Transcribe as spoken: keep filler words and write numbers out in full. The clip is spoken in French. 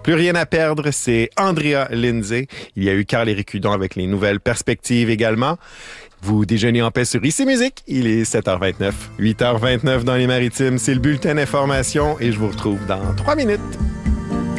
Plus rien à perdre, c'est Andrea Lindsay. Il y a eu Carl-Éric Hudon avec les nouvelles perspectives également. Vous déjeunez en paix sur Ici Musique. Il est sept heures vingt-neuf. huit heures vingt-neuf dans les Maritimes. C'est le bulletin d'information et je vous retrouve dans trois minutes.